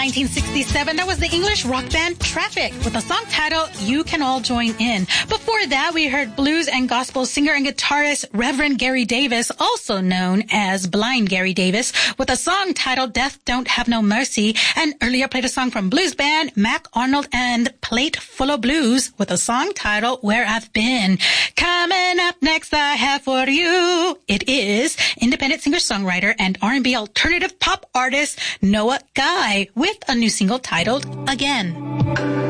1967, that was the English rock band Traffic with a song titled You Can All Join In. Before that, we heard blues and gospel singer and guitarist Reverend Gary Davis, also known as Blind Gary Davis, with a song titled Death Don't Have No Mercy, and earlier played a song from blues band Mac Arnold and Plate Full of Blues with a song titled Where I've Been. Coming up next, I have for you, it is independent singer-songwriter and R&B alternative pop artist Noah Guy with a new single titled Again.